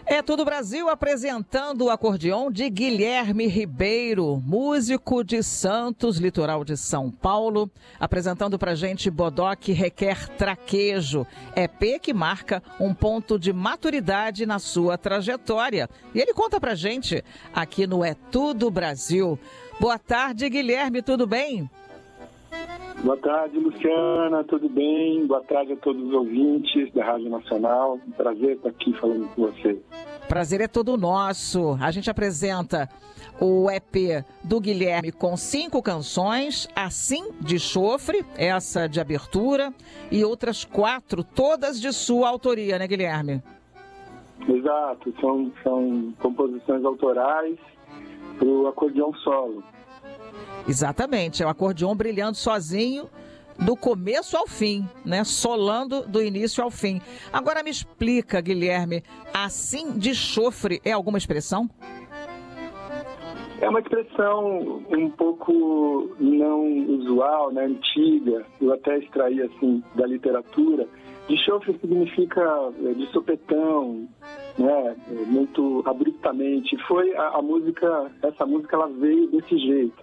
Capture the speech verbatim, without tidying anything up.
É Tudo Brasil apresentando o acordeon de Guilherme Ribeiro, músico de Santos, litoral de São Paulo, apresentando pra gente Bodoque Requer Traquejo, E P que marca um ponto de maturidade na sua trajetória. E ele conta pra gente aqui no É Tudo Brasil. Boa tarde, Guilherme, tudo bem? Boa tarde, Luciana, tudo bem? Boa tarde a todos os ouvintes da Rádio Nacional. Um prazer estar aqui falando com você. Prazer é todo nosso. A gente apresenta o E P do Guilherme com cinco canções, Assim de Chofre, essa de abertura, e outras quatro, todas de sua autoria, né, Guilherme? Exato, são, são composições autorais para o acordeão solo. Exatamente, é o acordeon brilhando sozinho do começo ao fim, né? Solando do início ao fim. Agora me explica, Guilherme, Assim de Chofre é alguma expressão? É uma expressão um pouco não usual, né? Antiga. Eu até extraí assim da literatura. De chofre significa de sopetão, né? Muito abruptamente. Foi a, a música, essa música ela veio desse jeito.